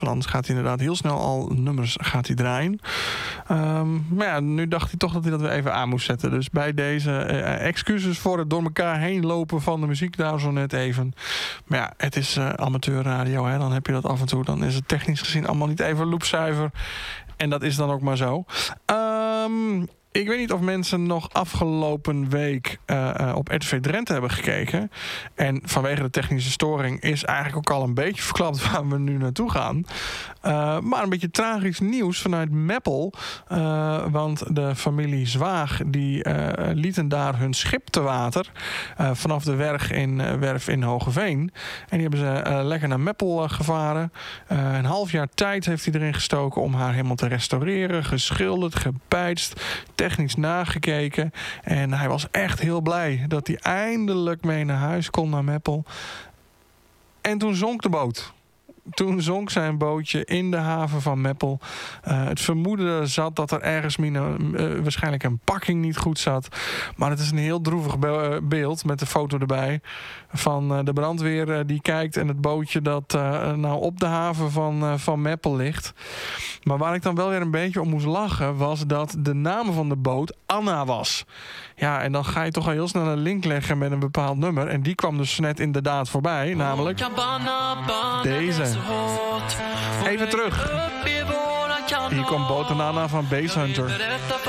Anders gaat hij inderdaad heel snel al nummers draaien. Maar ja, nu dacht hij toch dat hij dat weer even aan moest zetten. Dus bij deze excuses voor het door elkaar heen lopen van de muziek daar zo net even. Maar ja, het is amateurradio. Hè? Dan heb je dat af en toe. Dan is het technisch gezien allemaal niet even loopzuiver. En dat is dan ook maar zo. Ik weet niet of mensen nog afgelopen week op RTV Drenthe hebben gekeken. En vanwege de technische storing is eigenlijk ook al een beetje verklapt waar we nu naartoe gaan. Maar een beetje tragisch nieuws vanuit Meppel. Want de familie Zwaag die lieten daar hun schip te water. Vanaf de werf in Hogeveen. En die hebben ze lekker naar Meppel gevaren. Een half jaar tijd heeft hij erin gestoken om haar helemaal te restaureren. Geschilderd, gepeitst, technisch nagekeken. En hij was echt heel blij dat hij eindelijk mee naar huis kon naar Meppel. En toen zonk de boot. Toen zonk zijn bootje in de haven van Meppel. Het vermoeden zat dat er ergens waarschijnlijk een pakking niet goed zat. Maar het is een heel droevig beeld met de foto erbij van de brandweer die kijkt en het bootje dat nou op de haven van Meppel ligt. Maar waar ik dan wel weer een beetje om moest lachen was dat de naam van de boot Anna was. Ja, en dan ga je toch al heel snel een link leggen met een bepaald nummer. En die kwam dus net inderdaad voorbij, namelijk deze. Even terug. Hier komt Boot en Anna van Basshunter.